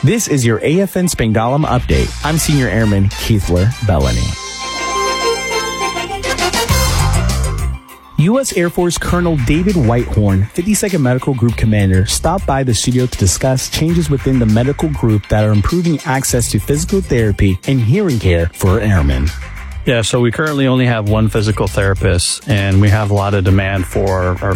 This is your AFN Spangdahlem update. I'm Senior Airman Keithler Bellany. U.S. Air Force Colonel David Whitehorn, 52nd Medical Group Commander, stopped by the studio to discuss changes within the medical group that are improving access to physical therapy and hearing care for airmen. Yeah, so we currently only have one physical therapist, and we have a lot of demand for our